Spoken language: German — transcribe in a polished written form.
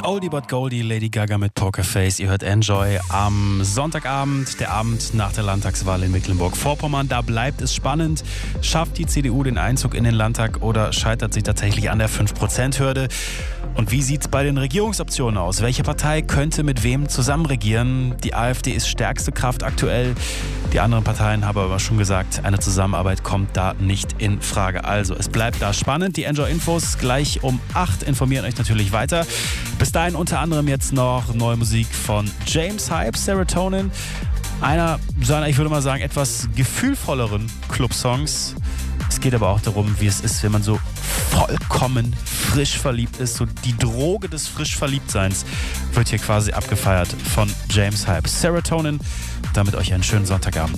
Oldie but Goldie, Lady Gaga mit Pokerface. Ihr hört Enjoy am Sonntagabend, der Abend nach der Landtagswahl in Mecklenburg-Vorpommern. Da bleibt es spannend. Schafft die CDU den Einzug in den Landtag oder scheitert sie tatsächlich an der 5%-Hürde? Und wie sieht es bei den Regierungsoptionen aus? Welche Partei könnte mit wem zusammen regieren? Die AfD ist stärkste Kraft aktuell. Die anderen Parteien haben aber schon gesagt, eine Zusammenarbeit kommt da nicht in Frage. Also, es bleibt da spannend. Die Enjoy-Infos gleich um 8 informieren euch natürlich weiter. Bis dahin unter anderem jetzt noch neue Musik von James Hype, Serotonin. Einer seiner, ich würde mal sagen, etwas gefühlvolleren Clubsongs. Es geht aber auch darum, wie es ist, wenn man so vollkommen frisch verliebt ist. So die Droge des Frischverliebtseins wird hier quasi abgefeiert von James Hype. Serotonin, damit euch einen schönen Sonntagabend.